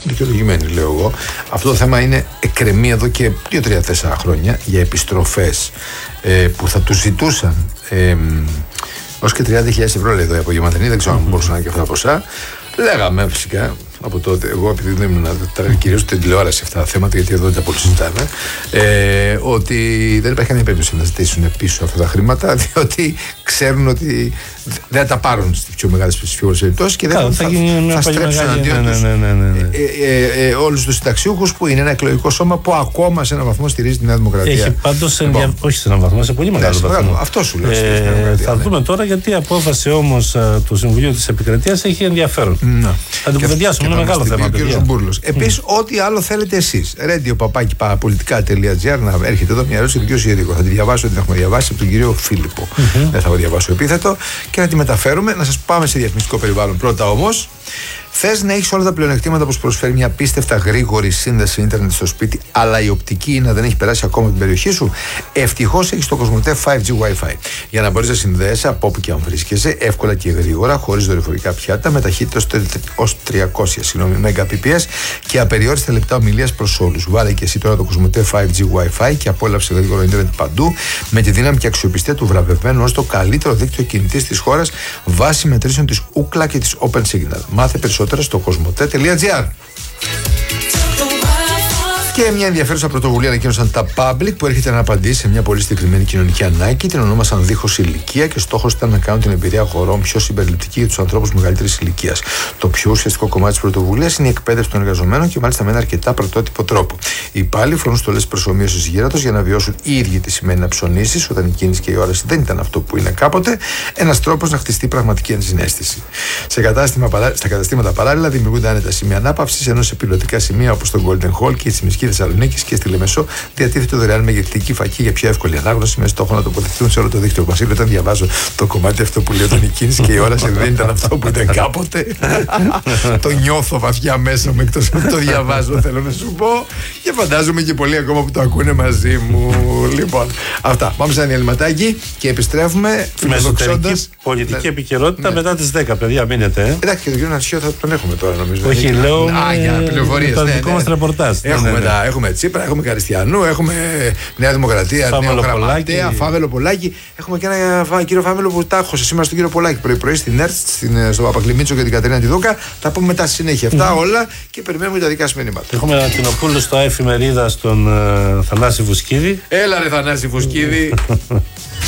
δικαιολογημένη, λέω εγώ. Αυτό το θέμα είναι εκκρεμεί εδώ και 2-3-4 χρόνια για επιστροφές που θα τους ζητούσαν ως και 30.000 ευρώ, λέει εδώ οι απογευματινοί, δεν ξέρω αν μπορούσαν να είναι και αυτά τα ποσά. Λέγαμε φυσικά από τότε, εγώ επειδή δεν ήμουν κυρίως στην τηλεόραση αυτά τα θέματα, γιατί εδώ δεν τα πολύ συζητάμε, ότι δεν υπάρχει καμία περίπτωση να ζητήσουν πίσω αυτά τα χρήματα, διότι ξέρουν ότι δεν θα τα πάρουν στις πιο μεγάλες περιπτώσεις και δεν θα στρέψουν αντίον τους όλους τους συνταξιούχους, που είναι ένα εκλογικό σώμα που ακόμα σε έναν βαθμό στηρίζει τη Νέα Δημοκρατία. Έχει πάντως όχι σε έναν βαθμό, σε πολύ μεγάλο βαθμό. Αυτό σου λέω. Θα δούμε τώρα, γιατί η απόφαση όμως του Συμβουλίου της Επικρατείας έχει ενδιαφέρον. Θα την κουβεντιάσουμε, είναι μεγάλο θέμα. Επίσης, ό,τι άλλο θέλετε εσείς. radio@politica.gr, να έρχεται εδώ μια ερώτηση του κ. Σιρίκο. Θα τη διαβάσω, την έχουμε διαβάσει από τον κύριο Φίλιππο. Δεν θα διαβάσω επίθετο και να τη μεταφέρουμε. Να σας πάμε σε διαφημιστικό περιβάλλον πρώτα όμως. Θες να έχεις όλα τα πλεονεκτήματα που σου προσφέρει μια απίστευτα γρήγορη σύνδεση ίντερνετ στο σπίτι, αλλά η οπτική είναι να δεν έχει περάσει ακόμα την περιοχή σου? Ευτυχώς έχεις το Κοσμοτέ 5G Wi-Fi. Για να μπορείς να συνδέεσαι από όπου και αν βρίσκεσαι, εύκολα και γρήγορα, χωρίς δορυφορικά πιάτα, με ταχύτητα ως 300 Mbps και απεριόριστα λεπτά ομιλίας προς όλους. Βάλε και εσύ τώρα το Κοσμοτέ 5G Wi-Fi και απόλαυσε γρήγορο ίντερνετ παντού, με τη δύναμη και αξιοπιστία του βραβευμένου ως το καλύτερο δίκτυο κινητής της χώρας, βάσει μετρήσεων της Ookla και της Open Signal. Μάθε περισσότερα στο κοσμοτέ.gr. Και μια ενδιαφέρουσα πρωτοβουλία ανακοίνωσαν τα Public, που έρχεται να απαντήσει σε μια πολύ συγκεκριμένη κοινωνική ανάγκη. Την ονόμασαν Δίχως Ηλικία και στόχος ήταν να κάνουν την εμπειρία αγορών πιο συμπεριληπτική για τους ανθρώπους μεγαλύτερης ηλικίας. Το πιο ουσιαστικό κομμάτι της πρωτοβουλίας είναι η εκπαίδευση των εργαζομένων και μάλιστα με ένα αρκετά πρωτότυπο τρόπο. Οι υπάλληλοι φορούν στολές προσωμείωσης γύρατος για να βιώσουν οι ίδιοι τι σημαίνει να ψωνίσεις όταν η κίνηση και η όραση δεν ήταν αυτό που είναι κάποτε. Ένας τρόπος να χτιστεί πραγματική ενσυναίσθηση. Στα καταστήματα παράλληλα δημιουργούνται άνετα σημεία ανάπαυσης, ενώ σε πιλωτικά σημεία όπως το Golden Hall και η Τσιμισκή Θεσσαλονίκης και στη Λεμεσό διατίθεται δωρεάν μεγεθυντική φακή για πιο εύκολη ανάγνωση, με στόχο να τοποθετηθούν σε όλο το δίκτυο. Βασίλειο, όταν διαβάζω το κομμάτι αυτό που λέει όταν η κίνηση και η όραση δεν ήταν αυτό που ήταν κάποτε, το νιώθω βαθιά μέσα μου, εκτός από το διαβάζω, θέλω να σου πω, και φαντάζομαι και πολλοί ακόμα που το ακούνε μαζί μου. Λοιπόν, αυτά. Πάμε σε ένα διαλυματάκι και επιστρέφουμε φιλοδοξώντας πολιτική επικαιρότητα μετά τις 10. Παιδιά, μείνετε. Εντάξει, και τον κύριο Ναρσιό θα τον έχουμε τώρα, νομίζω. Όχι, λέω. Για πληροφορίες. Το δικό μας ρεπορτάζ. Έχουμε Τσίπρα, έχουμε Καριστιανού, έχουμε Νέα Δημοκρατία, Νέα Γραμματέα, Φάβελο Πολάκη. Έχουμε και ένα κύριο Φάβελο που τα άχωσε σήμερα στον κύριο Πολάκη πρωί-πρωί στην ΕΡΤ, στον Παπακλημίτσο και την Κατερίνα Τιδούκα. Τα πούμε μετά στη συνέχεια. Αυτά όλα και περιμένουμε τα δικά σας μηνύματα. Έχουμε ένα Τινοπούλου στο εφημερίδα στον Θανάση Βουσκίδη. Έλα ρε Θανάση Βουσκίδη.